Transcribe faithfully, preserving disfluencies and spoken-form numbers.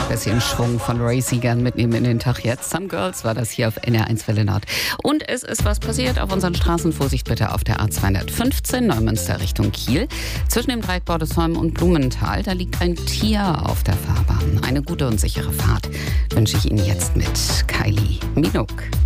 Bisschen Schwung von Racy gern mitnehmen in den Tag jetzt. Some Girls war das hier auf N R eins Welle Nord. Und es ist was passiert auf unseren Straßen. Vorsicht bitte auf der A zweihundertfünfzehn Neumünster Richtung Kiel. Zwischen dem Dreieck Bordesholm und Blumenthal, da liegt ein Tier auf der Fahrbahn. Eine gute und sichere Fahrt wünsche ich Ihnen jetzt mit Kylie Minogue.